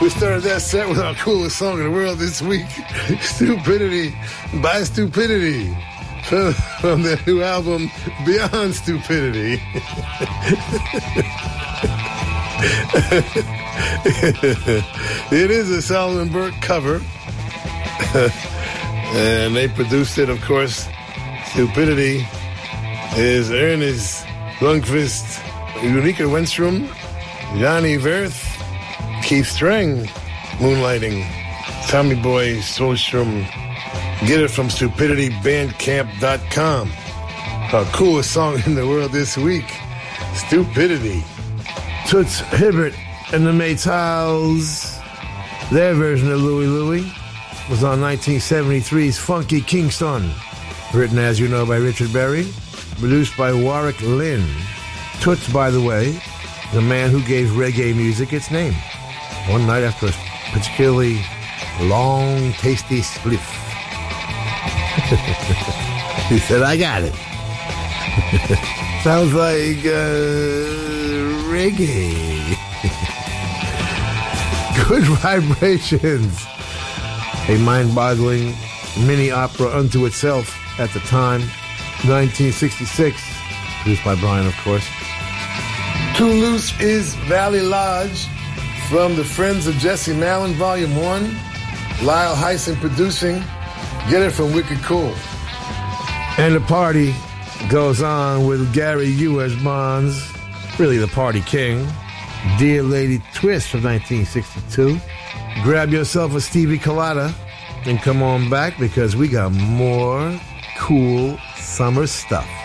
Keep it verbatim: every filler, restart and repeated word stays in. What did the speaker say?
We started that set with our coolest song in the world this week, Stupidity by Stupidity, from, from their new album, Beyond Stupidity. It is a Solomon Burke cover, and they produced it, of course. Stupidity is Ernest Lundqvist, Ulrika Wenström, Johnny Verth, Keith Strang, Moonlighting, Tommy Boy Solstrom. Get it from stupidity bandcamp dot com. Our coolest song in the world this week, Stupidity. Toots Hibbert and the Maytals. Their version of Louie Louie was on nineteen seventy-three's Funky Kingston. Written, as you know, by Richard Berry. Produced by Warwick Lynn. Toots, by the way, the man who gave reggae music its name. One night after a particularly long, tasty spliff, he said, I got it. Sounds like uh, reggae. Good Vibrations. A mind-boggling mini-opera unto itself at the time. nineteen sixty-six. Produced by Brian, of course. Too Loose is Valley Lodge from the Friends of Jesse Malin, Volume one. Lyle Hyson producing. Get it from Wicked Cool. And the party goes on with Gary U S. Bonds, really the party king. Dear Lady Twist from nineteen sixty-two. Grab yourself a Stevie Colada and come on back because we got more cool summer stuff.